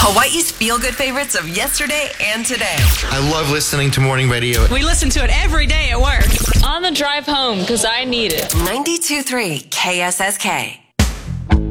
Hawaii's feel-good favorites of yesterday and today. I love listening to morning radio. We listen to it every day at work. On the drive home, because I need it. 92.3 KSSK.